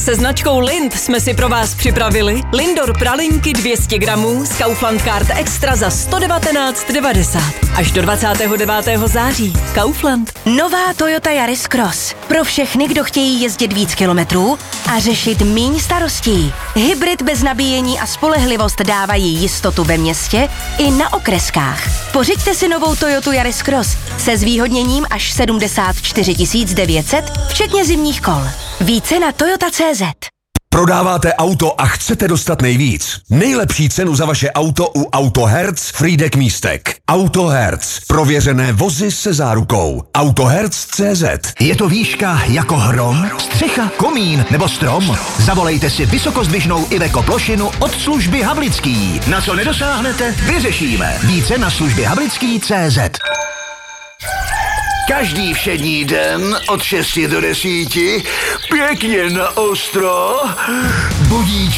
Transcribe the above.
se značkou Lind jsme si pro vás připravili Lindor pralinky 200 gramů z Kaufland Card Extra za 119,90. Až do 29. září. Kaufland. Nová Toyota Yaris Cross. Pro všechny, kdo chtějí jezdit víc kilometrů a řešit míň starostí. Hybrid bez nabíjení a spolehlivost dávají jistotu ve městě i na okreskách. Pořiďte si novou Toyotu Yaris Cross se zvýhodněním až 74 900, včetně zimních kol. Více na toyota.cz. Prodáváte auto a chcete dostat nejvíc? Nejlepší cenu za vaše auto u Autohertz Frýdek Místek. Autohertz. Prověřené vozy se zárukou. Autohertz.cz. Je to výška jako hrom, střecha, komín nebo strom? Zavolejte si vysokozdvižnou Iveco plošinu od služby Havlický. Na co nedosáhnete, vyřešíme. Více na službyhavlický.cz. Každý všední den od 6 do 10 pěkně na ostro. Budíček